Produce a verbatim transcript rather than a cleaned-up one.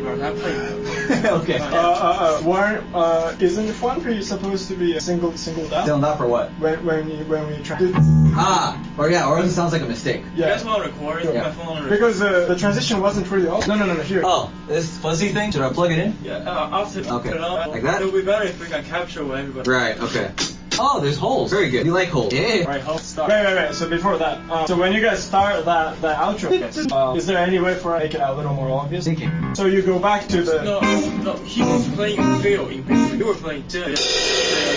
part. I play both. Okay. Uh, uh, uh, weren't, uh, isn't the one for you supposed to be a single, singled out? Still not for what? When, when you, when we try. Ah, or yeah, or it sounds like a mistake. You Yeah. guys want to record? Yeah. My phone on record. Because uh, the transition wasn't really off. No, no, no, no, here. Oh, this fuzzy thing? Should I plug it in? Yeah, uh, after Okay. put it on, Like that? It would be better if we can capture what everybody. Right, okay. Oh, there's holes. Very good. You like holes. Yeah. Alright, hope start. Right, right, right. So before that, um, so when you guys start that, that outro, uh, is there any way for I to make it a little more obvious? Thinking. So you go back to the. No, no, he was playing Phil in basement. You were playing Dylan.